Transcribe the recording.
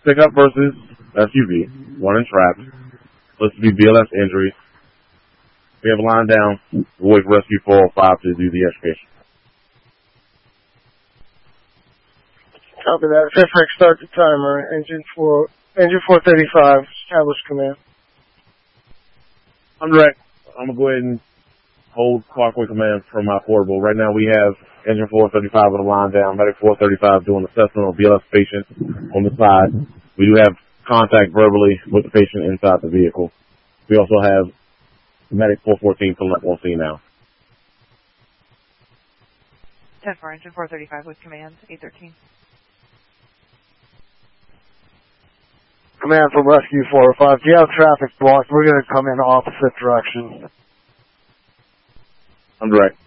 pickup versus SUV, one entrapped. Listed to be BLS injuries. We have a line down. We'll wait for Rescue 405 to do the education. Copy that. FFX, start the timer. Engine 435, establish command. I'm direct. I'm going to go ahead and hold Parkway Command from my portable. Right now we have Engine 435 with a line down. Medic 435 doing assessment on BLS patient on the side. We do have contact verbally with the patient inside the vehicle. We also have Medic 414 pulling up on scene now. 10-4, Engine 435 with command, 813. Command from Rescue 405. If you have traffic blocked, we're going to come in opposite direction. I'm direct.